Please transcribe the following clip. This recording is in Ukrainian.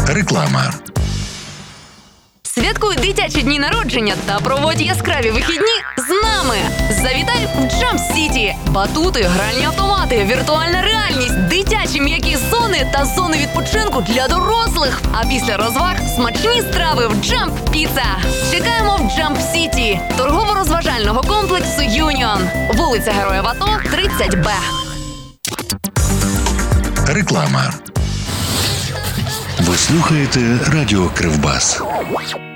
Реклама. Святкуй дитячі дні народження та проводь яскраві вихідні з нами. Завітай в Jump City. Батути, гральні автомати, віртуальна реальність, дитячі м'які зони та зони відпочинку для дорослих. А після розваг смачні страви в Jump Pizza. Чекаємо в Jump City, торгово-розважального комплексу Юніон. Вулиця Героїв АТО, 30Б. Реклама. Ви слухаєте Радіо Кривбас.